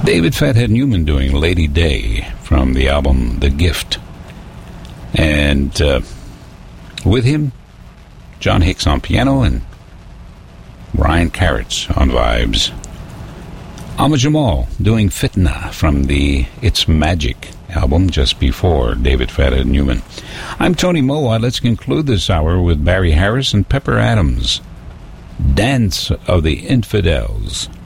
David Fathead Newman doing Lady Day from the album The Gift. And with him, John Hicks on piano and Ryan Carrots on vibes. Ahmad Jamal doing Fitna from the It's Magic album just before David Fathead Newman. I'm Tony Moa. Let's conclude this hour with Barry Harris and Pepper Adams. Dance of the Infidels.